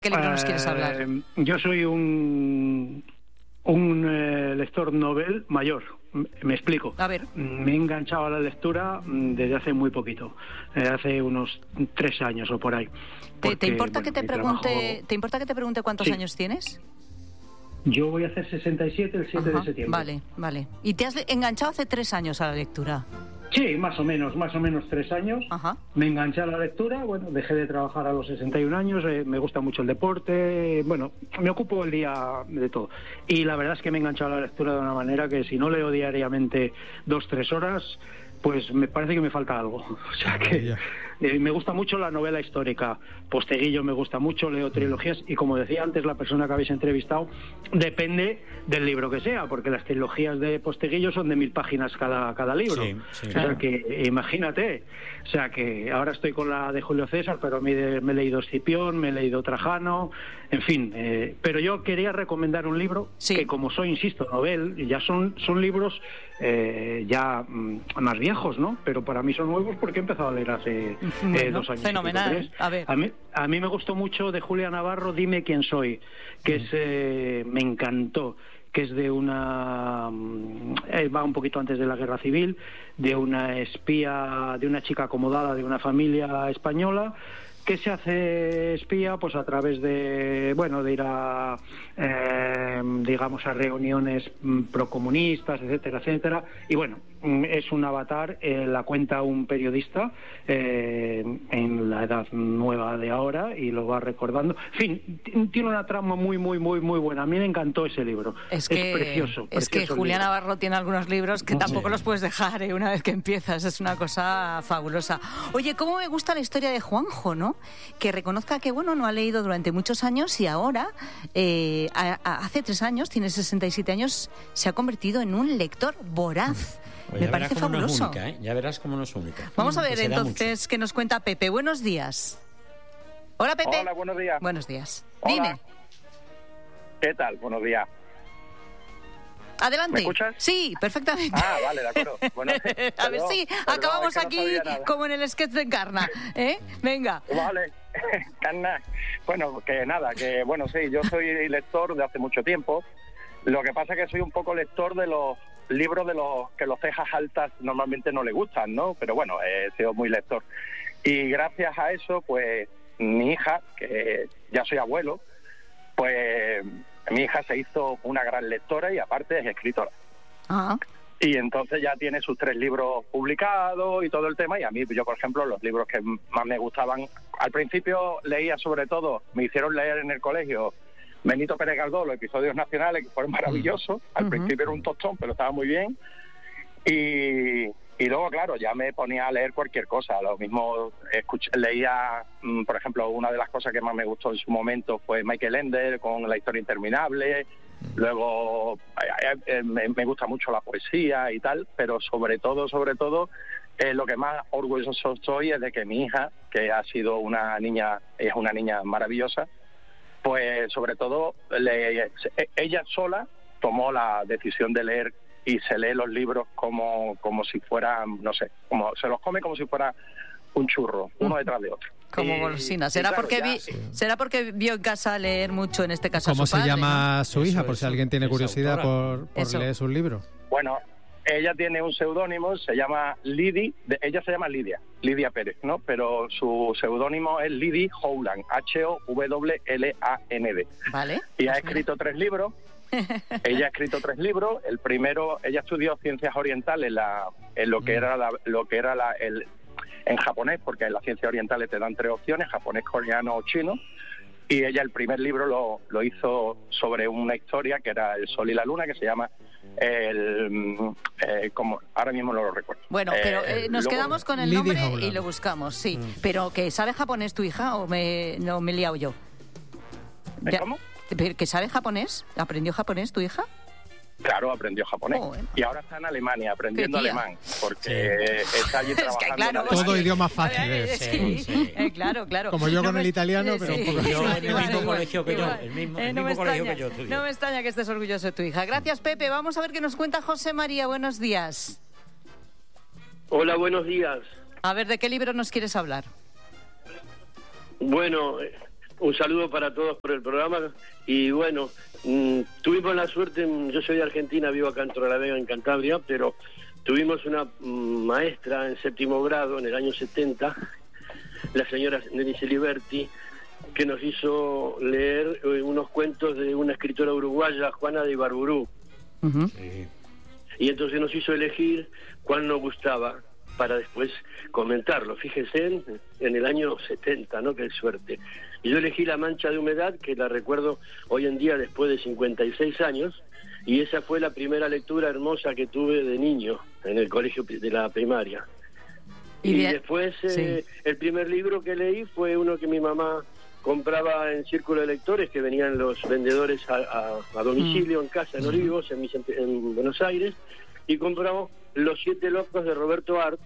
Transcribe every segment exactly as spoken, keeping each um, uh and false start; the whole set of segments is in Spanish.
¿Qué libro nos quieres hablar? Eh, yo soy un, un eh, lector novel mayor. Me explico. A ver. Me he enganchado a la lectura desde hace muy poquito, eh, hace unos tres años o por ahí. Porque, ¿Te, importa bueno, que te pregunte, trabajo... ¿Te importa que te pregunte cuántos sí. años tienes? Yo voy a hacer sesenta y siete el siete Ajá, de septiembre. Vale, vale. ¿Y te has enganchado hace tres años a la lectura? Sí, más o menos, más o menos tres años. Ajá. Me enganché a la lectura, bueno, dejé de trabajar a los sesenta y un años, eh, me gusta mucho el deporte, bueno, me ocupo el día de todo. Y la verdad es que me he enganchado a la lectura de una manera que si no leo diariamente dos, tres horas, pues me parece que me falta algo. O sea que eh, me gusta mucho la novela histórica. Posteguillo me gusta mucho, leo trilogías y como decía antes la persona que habéis entrevistado, depende del libro que sea, porque las trilogías de Posteguillo son de mil páginas cada, cada libro. Sí, sí, o claro. sea que imagínate, o sea que ahora estoy con la de Julio César, pero me, me he leído Escipión, me he leído Trajano, en fin. Eh, pero yo quería recomendar un libro sí. que como soy, insisto, novel, ya son, son libros eh, ya mm, más viejos, ¿no? Pero para mí son nuevos porque he empezado a leer hace bueno, eh, dos años. Fenomenal. A ver. A mí, a mí me gustó mucho de Julia Navarro, Dime quién soy, que es, eh, me encantó, que es de una, eh, va un poquito antes de la Guerra Civil, de una espía, de una chica acomodada de una familia española, que se hace espía pues a través de, bueno, de ir a, eh, digamos, a reuniones procomunistas, etcétera, etcétera, y bueno, es un avatar, eh, la cuenta un periodista eh, en la edad nueva de ahora y lo va recordando. En fin, tiene una trama muy, muy, muy, muy buena. A mí me encantó ese libro. Es, que, es precioso. Es que Julia Navarro tiene algunos libros que tampoco sí. los puedes dejar ¿eh? una vez que empiezas. Es una cosa fabulosa. Oye, cómo me gusta la historia de Juanjo, ¿no? Que reconozca que, bueno, no ha leído durante muchos años y ahora, eh, a, a, hace tres años, tiene sesenta y siete años, se ha convertido en un lector voraz. Pues me parece fabuloso. No es única, ¿eh? Ya verás cómo no es única. Vamos a ver pues entonces qué nos cuenta Pepe. Buenos días. Hola, Pepe. Hola, buenos días. Buenos días. Hola. Dime. ¿Qué tal? Buenos días. Adelante. ¿Me escuchas? Sí, perfectamente. Ah, vale, de acuerdo. Bueno, a perdón, ver, sí, perdón, acabamos es que no aquí como en el sketch de Encarna. ¿Eh? Venga. Vale, Encarna. Bueno, que nada, que bueno, sí, yo soy lector de hace mucho tiempo. Lo que pasa es que soy un poco lector de los libros de los que los cejas altas normalmente no le gustan, ¿no? Pero bueno, he sido muy lector. Y gracias a eso, pues, mi hija, que ya soy abuelo, pues mi hija se hizo una gran lectora y aparte es escritora. Ajá. Y entonces ya tiene sus tres libros publicados y todo el tema. Y a mí, yo por ejemplo, los libros que más me gustaban, al principio leía sobre todo, me hicieron leer en el colegio Benito Pérez Galdós, los episodios nacionales, que fueron maravillosos. Al uh-huh. principio era un tostón, pero estaba muy bien. Y, y luego, claro, ya me ponía a leer cualquier cosa. Lo mismo escuché, leía, por ejemplo, una de las cosas que más me gustó en su momento fue Michael Ende con La historia interminable. Luego eh, eh, me, me gusta mucho la poesía y tal, pero sobre todo, sobre todo, eh, lo que más orgulloso soy es de que mi hija, que ha sido una niña, es una niña maravillosa, pues sobre todo le, ella sola tomó la decisión de leer y se lee los libros como como si fueran, no sé, como se los come como si fuera un churro, uno detrás de otro. Como golosina. ¿Será, claro, porque vi, sí. ¿Será porque vio en casa leer mucho, en este caso ¿Cómo a su se padre, llama ¿no? su hija, Eso, por si eso, alguien tiene curiosidad por, por leer sus libros? Bueno, ella tiene un seudónimo, se llama Lidi, de, ella se llama Lidia, Lidia Pérez, ¿no? Pero su seudónimo es Lidi Howland, H O W L A N D. Vale. Y ha escrito tres libros. Ella ha escrito tres libros. El primero, ella estudió ciencias orientales, la, en lo que era la, lo que era la, el, en japonés, porque en las ciencias orientales te dan tres opciones: japonés, coreano o chino. Y ella el primer libro lo, lo hizo sobre una historia que era El sol y la luna, que se llama el eh, como ahora mismo no lo recuerdo. Bueno, pero eh, nos luego, quedamos con el Lidi nombre Howland. Y lo buscamos, sí. Mm. Pero ¿que sabe japonés tu hija o me no me he liado yo? Ya, ¿cómo? ¿Que sabe japonés? ¿Aprendió japonés tu hija? Claro, aprendió japonés. Oh, bueno. Y ahora está en Alemania aprendiendo alemán, porque sí. está allí trabajando. Es que, claro, todo idioma fácil es. Sí, sí. Eh, claro, claro. Como yo no con me, el italiano, pero sí, un poco. Yo en el mismo igual, colegio que igual. yo, el mismo, Eh, el no mismo me colegio extraña, que yo estudié. No me extraña que estés orgulloso de tu hija. Gracias, Pepe. Vamos a ver qué nos cuenta José María. Buenos días. Hola, buenos días. A ver, ¿de qué libro nos quieres hablar? Bueno, un saludo para todos por el programa. Y bueno, mmm, tuvimos la suerte, yo soy de Argentina, vivo acá en Torrelavega, en Cantabria, pero tuvimos una mmm, maestra en séptimo grado en el año setenta, la señora Denise Liberti, que nos hizo leer eh, unos cuentos de una escritora uruguaya, Juana de Ibarburú. Uh-huh. Sí. Y entonces nos hizo elegir cuál nos gustaba para después comentarlo. Fíjese en, en el año setenta, ¿no? Qué suerte. Y yo elegí La mancha de humedad, que la recuerdo hoy en día después de cincuenta y seis años, y esa fue la primera lectura hermosa que tuve de niño en el colegio de la primaria. Y, y después eh, sí. el primer libro que leí fue uno que mi mamá compraba en Círculo de Lectores, que venían los vendedores a, a, a domicilio mm. en casa, en Olivos, en, en Buenos Aires, y compramos Los siete locos de Roberto Art,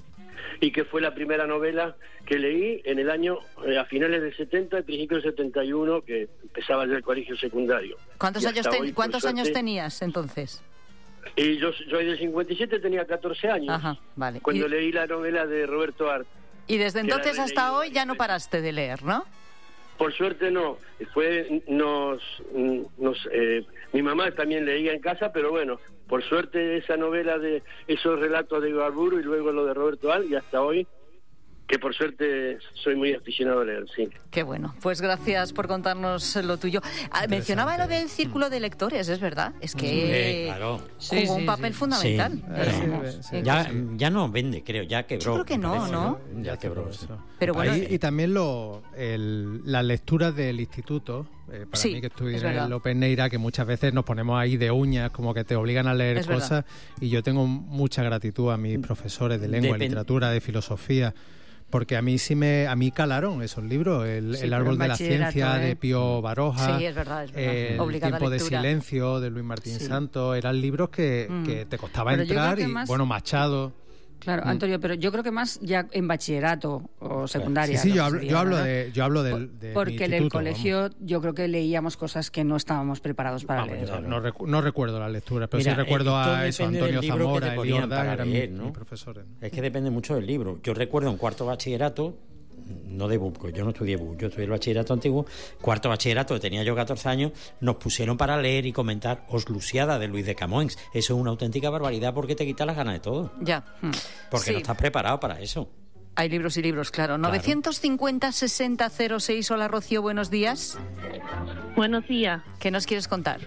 y que fue la primera novela que leí en el año, eh, a finales del setenta, principios del setenta y uno, que empezaba ya el colegio secundario. ¿Cuántos, años, ten, hoy, ¿cuántos suerte, años tenías entonces? Y yo soy del cincuenta y siete, tenía catorce años. Ajá, vale. Cuando y... leí la novela de Roberto Art. Y desde entonces hasta hoy ya no paraste de leer, ¿no? Por suerte no, fue nos, nos eh, mi mamá también leía en casa, pero bueno, por suerte esa novela de esos relatos de Ibarburu y luego lo de Roberto Art, y hasta hoy, que por suerte soy muy aficionado a leer, sí. Qué bueno, pues gracias por contarnos lo tuyo. Ah, mencionaba lo del Círculo de Lectores, es verdad, es que sí, claro. jugó sí, un papel sí, fundamental. Sí. Eh, sí, sí. Ya, ya no vende, creo, ya quebró. Yo creo que no, parece, ¿no? Ya quebró, sí. Pero bueno, Ahí, y también lo, el, las lecturas del instituto, eh, para sí, mí que estuve en el Open Neira, que muchas veces nos ponemos ahí de uñas, como que te obligan a leer es cosas, verdad. Y yo tengo mucha gratitud a mis profesores de lengua, Depend- literatura, de filosofía, porque a mí sí me a mí calaron esos libros, el, sí, el árbol de la ciencia, ¿eh? De Pío Baroja, sí, es verdad, es verdad. El Obligada tiempo lectura. De silencio de Luis Martín sí. Santos, eran libros que, mm. que te costaba pero entrar y más... bueno, Machado. Claro, Antonio, pero yo creo que más ya en bachillerato o secundaria. Sí, sí, yo hablo, sería, yo hablo ¿no? de, yo hablo del, de porque mi en el colegio vamos. Yo creo que leíamos cosas que no estábamos preparados para vamos, leer. No, recu- no recuerdo las lecturas, pero Mira, sí recuerdo a eso, Antonio Zamora, Elías Ordaga, eran mis, ¿no? mis profesores. ¿no? Es que depende mucho del libro. Yo recuerdo en cuarto bachillerato, no de B U P, yo no estudié B U P, yo estudié el bachillerato antiguo, cuarto bachillerato, tenía yo catorce años, nos pusieron para leer y comentar Os Lusiada de Luis de Camões. Eso es una auténtica barbaridad porque te quita las ganas de todo. Ya. Porque sí. no estás preparado para eso. Hay libros y libros, claro. claro. novecientos cincuenta sesenta cero seis. Hola, Rocío, buenos días. Buenos días. ¿Qué nos quieres contar?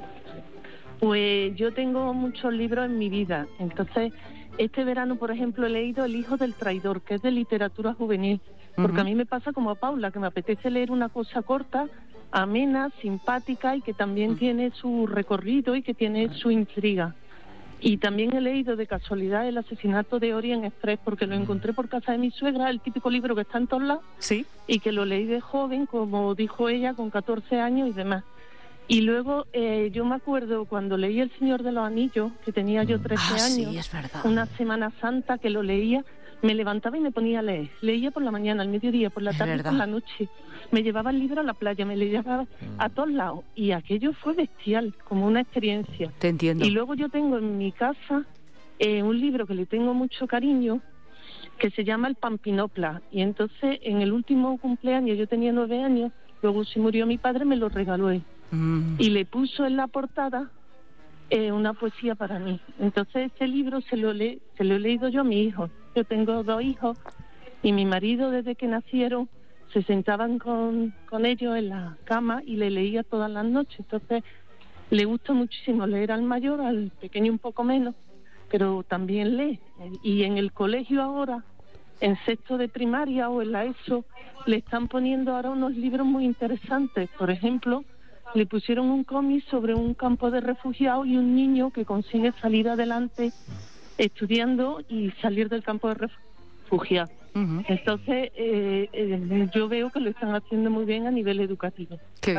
Pues yo tengo muchos libros en mi vida. Entonces, este verano, por ejemplo, he leído El hijo del traidor, que es de literatura juvenil. Porque uh-huh. a mí me pasa como a Paula, que me apetece leer una cosa corta, amena, simpática y que también uh-huh. tiene su recorrido y que tiene su intriga. Y también he leído de casualidad El asesinato de Orient Express, porque lo encontré por casa de mi suegra, el típico libro que está en todos lados, ¿sí? Y que lo leí de joven, como dijo ella, con catorce años y demás. Y luego eh, yo me acuerdo cuando leí El Señor de los Anillos, que tenía yo trece ah, años, sí, es verdad. Una Semana Santa que lo leía, me levantaba y me ponía a leer. Leía por la mañana, al mediodía, por la tarde y por la noche. Me llevaba el libro a la playa, me lo llevaba a todos lados. Y aquello fue bestial, como una experiencia. Te entiendo. Y luego yo tengo en mi casa eh, un libro que le tengo mucho cariño, que se llama El Pampinopla. Y entonces, en el último cumpleaños, yo tenía nueve años, luego se murió mi padre, me lo regaló él. Mm. Y le puso en la portada eh, una poesía para mí. Entonces, ese libro se lo, le, se lo he leído yo a mi hijo. Yo tengo dos hijos y mi marido desde que nacieron se sentaban con, con ellos en la cama y le leía todas las noches. Entonces le gusta muchísimo leer al mayor, al pequeño un poco menos, pero también lee. Y en el colegio ahora, en sexto de primaria o en la ESO, le están poniendo ahora unos libros muy interesantes. Por ejemplo, le pusieron un cómic sobre un campo de refugiados y un niño que consigue salir adelante estudiando y salir del campo de refugiados. Uh-huh. Entonces, eh, eh, yo veo que lo están haciendo muy bien a nivel educativo. Qué ¿vale? bien.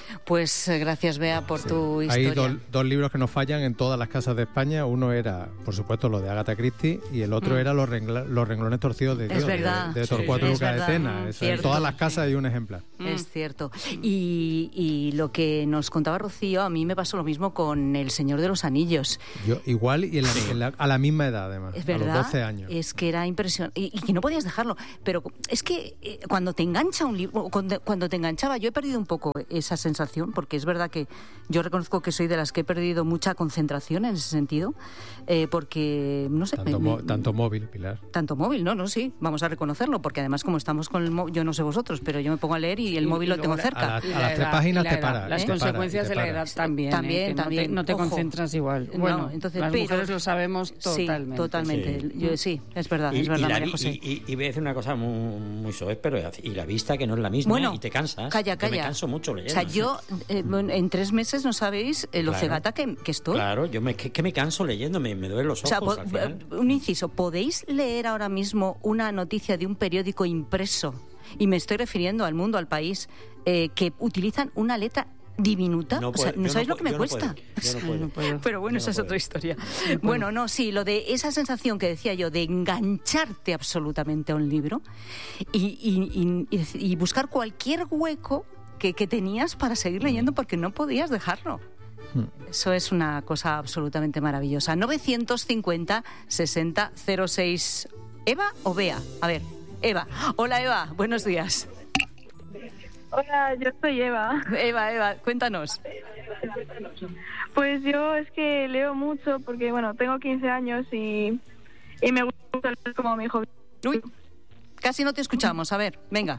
Pues eh, gracias, Bea, por sí. tu historia. Hay do, dos libros que nos fallan en todas las casas de España. Uno era, por supuesto, lo de Agatha Christie y el otro mm. era los, rengla, los renglones torcidos de Dios, de, de Torcuato Luca de Tena. Mm, en todas las casas hay un ejemplar. Mm. Es cierto. Y, y lo que nos contaba Rocío, a mí me pasó lo mismo con El Señor de los Anillos. Yo igual y en la, en la, a la misma edad, además, es verdad, a los doce años. Es que era impresionante. Y, y que no podías dejarlo. Pero es que eh, cuando te engancha un libro, cuando, cuando te enganchaba, yo he perdido un poco esa sensación, porque es verdad que yo reconozco que soy de las que he perdido mucha concentración en ese sentido, eh, porque, no sé... Tanto, me, mo, tanto móvil, Pilar. Tanto móvil, no, no, sí, vamos a reconocerlo, porque además como estamos con el móvil, yo no sé vosotros, pero yo me pongo a leer y el y, móvil y lo tengo la, cerca. A, la, a las tres páginas te para. Las ¿eh? consecuencias te de la edad también, también, ¿eh? también. No te, no te concentras igual. Bueno, no, entonces, las pero, mujeres lo sabemos totalmente. Sí, totalmente. Sí, yo, sí es verdad, y, es verdad, y, María vi, José. Y, y, y voy a decir una cosa muy, muy soez, pero y la vista que no es la misma, bueno, y te cansas. Calla, calla. Yo me canso mucho leyendo. O sea, yo eh, en tres meses no sabéis lo claro, cegata que, que estoy. Claro, yo me, que, que me canso leyendo, me, me duelen los ojos. O sea, po, al final. Un inciso, ¿podéis leer ahora mismo una noticia de un periódico impreso? Y me estoy refiriendo al Mundo, al País, eh, que utilizan una letra diminuta. No, puedo, o sea, ¿no sabéis no, lo que me yo cuesta? No puedo, yo no puedo. No puedo. Pero bueno, yo esa no es puedo. otra historia. No bueno, no, sí, lo de esa sensación que decía yo de engancharte absolutamente a un libro y, y, y, y buscar cualquier hueco que, que tenías para seguir leyendo porque no podías dejarlo. Eso es una cosa absolutamente maravillosa. novecientos cincuenta, sesenta, cero seis. ¿Eva o Bea? A ver, Eva. Hola, Eva. Buenos días. Hola, yo soy Eva. Eva, Eva, cuéntanos. Pues yo es que leo mucho porque, bueno, tengo quince años y, y me gusta leer como mi hobby. Uy, casi no te escuchamos. A ver, venga.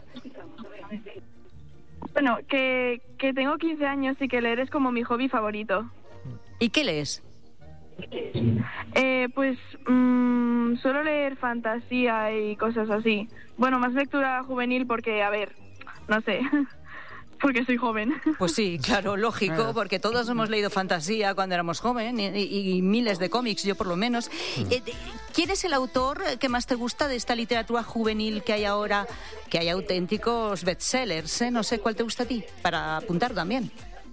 Bueno, que, que tengo quince años y que leer es como mi hobby favorito. ¿Y qué lees? Eh, pues mmm, suelo leer fantasía y cosas así. Bueno, más lectura juvenil porque, a ver, no sé, porque soy joven. Pues sí, claro, lógico, porque todos hemos leído fantasía cuando éramos jóvenes y, y, y miles de cómics, yo por lo menos. Eh, ¿Quién es el autor que más te gusta de esta literatura juvenil que hay ahora, que hay auténticos bestsellers? ¿eh? No sé cuál te gusta a ti, para apuntar también.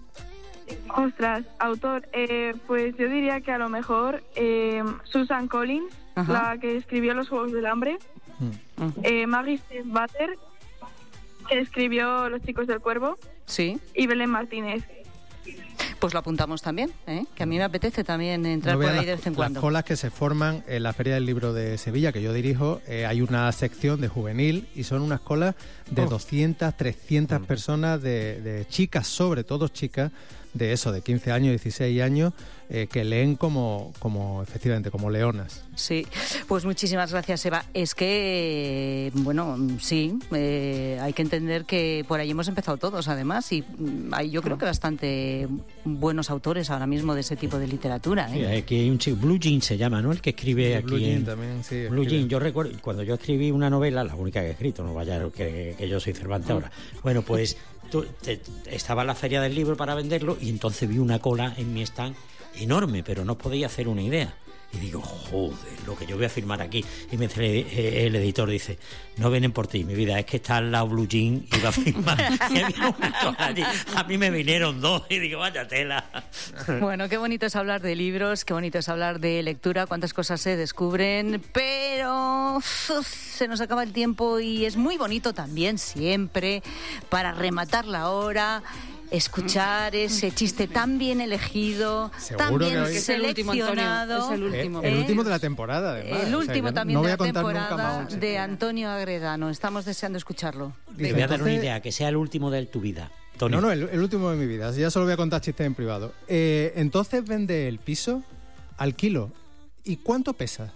Ostras, autor, eh, pues yo diría que a lo mejor eh, Susan Collins, ajá, la que escribió Los Juegos del Hambre, uh -huh. eh, Maggie Stiefvater, que escribió Los Chicos del Cuervo, sí, y Belén Martínez. Pues lo apuntamos también, ¿eh? Que a mí me apetece también entrar no por ahí las, de vez en cuando. Las colas que se forman en la Feria del Libro de Sevilla, que yo dirijo, eh, hay una sección de juvenil y son unas colas de oh. doscientas, trescientas mm. personas, de, de chicas, sobre todo chicas, de eso, de quince años, dieciséis años, eh, que leen como, como, efectivamente, como leonas. Sí, pues muchísimas gracias, Eva. Es que, bueno, sí, eh, hay que entender que por ahí hemos empezado todos, además, y hay, yo creo que bastante buenos autores ahora mismo de ese tipo de literatura. ¿eh? Sí, aquí hay un chico, Blue Jean se llama, ¿no? El que escribe sí, aquí. Blue Jean en... también, sí. Blue escribe. Jean, yo recuerdo, cuando yo escribí una novela, la única que he escrito, no vaya que, que yo soy Cervantes ahora. Bueno, pues... Te, te, estaba en la feria del libro para venderlo y entonces vi una cola en mi stand enorme, pero no podía hacer una idea. Y digo, joder, lo que yo voy a firmar aquí. Y me dice el, el editor, dice, no vienen por ti, mi vida, es que está al lado Blue Jean y va a firmar. Y había una cola allí. A mí me vinieron dos y digo, vaya tela. Bueno, qué bonito es hablar de libros, qué bonito es hablar de lectura, cuántas cosas se descubren, pero uf, se nos acaba el tiempo y es muy bonito también siempre, para rematar la hora, escuchar ese chiste tan bien elegido, tan bien seleccionado. Es el último. Eh, el último de la temporada, además. El último o sea, también no de voy la a contar temporada nunca más de Antonio Agredano. Estamos deseando escucharlo. Te voy a dar una idea, que sea el último de tu vida. Tony. No, no, el, el último de mi vida. Ya solo voy a contar chistes en privado. Eh, entonces vende el piso al kilo. ¿Y cuánto pesa?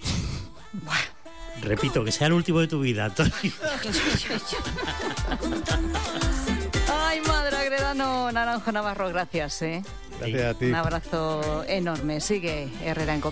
Repito, que sea el último de tu vida, Antonio. Ay, madre Agredano, Naranjo Navarro, gracias, ¿eh? Gracias a ti. Un abrazo enorme. Sigue Herrera en Cope.